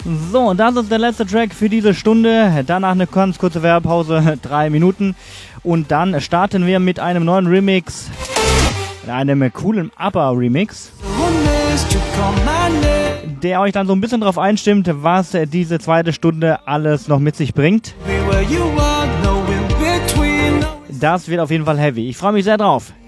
So, und das ist der letzte Track für diese Stunde. Danach eine ganz kurze Werbepause, 3 Minuten. Und dann starten wir mit einem neuen Remix. Einem coolen ABBA-Remix. Der euch dann so ein bisschen drauf einstimmt, was diese zweite Stunde alles noch mit sich bringt. Das wird auf jeden Fall heavy. Ich freue mich sehr drauf.